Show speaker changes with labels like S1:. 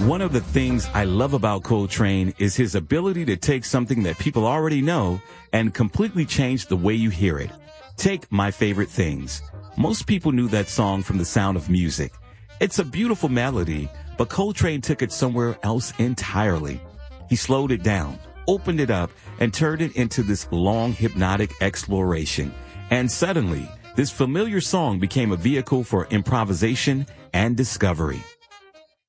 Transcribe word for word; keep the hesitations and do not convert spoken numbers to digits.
S1: One of the things I love about Coltrane is his ability to take something that people already know and completely change the way you hear it. Take My Favorite Things. Most people knew that song from The Sound of Music. It's a beautiful melody, but Coltrane took it somewhere else entirely. He slowed it down, opened it up, and turned it into this long hypnotic exploration. And suddenly, this familiar song became a vehicle for improvisation and discovery.